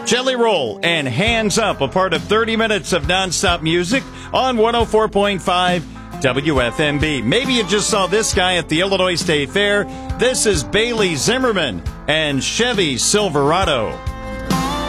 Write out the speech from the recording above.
Jelly Roll and Hands Up, a part of 30 minutes of nonstop music on 104.5 WFMB. Maybe you just saw this guy at the Illinois State Fair. This is Bailey Zimmerman and Chevy Silverado.